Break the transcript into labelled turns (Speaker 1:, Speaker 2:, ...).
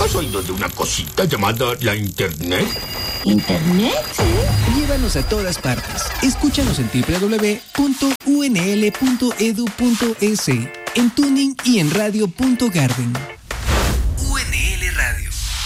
Speaker 1: ¿has oído de una cosita llamada la Internet?
Speaker 2: ¿Internet?
Speaker 3: Llévanos a todas partes. Escúchanos en www.unl.edu.es, en Tuning y en Radio.Garden.